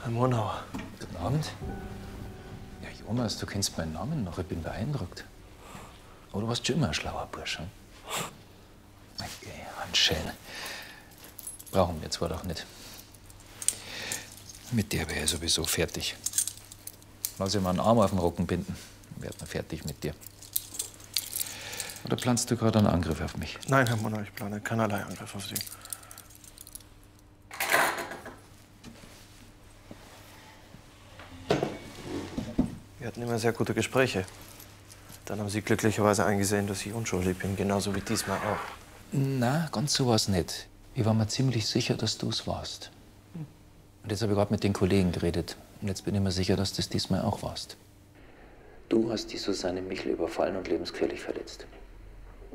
Herr Monauer. Guten Abend. Ja, Jonas, du kennst meinen Namen noch. Ich bin beeindruckt. Aber du warst schon immer ein schlauer Bursch. Hm? Okay, Handschellen. Brauchen wir zwar doch nicht. Mit der wäre ich sowieso fertig. Lass ich mal einen Arm auf den Rücken binden. Dann werden wir fertig mit dir. Oder planst du gerade einen Angriff auf mich? Nein, Herr Monauer, ich plane keinerlei Angriff auf Sie. Wir hatten immer sehr gute Gespräche. Dann haben Sie glücklicherweise eingesehen, dass ich unschuldig bin, genauso wie diesmal auch. Na, ganz so war's nicht. Ich war mir ziemlich sicher, dass du es warst. Und jetzt habe ich gerade mit den Kollegen geredet. Und jetzt bin ich mir sicher, dass du es diesmal auch warst. Du hast die Susanne Michel überfallen und lebensgefährlich verletzt.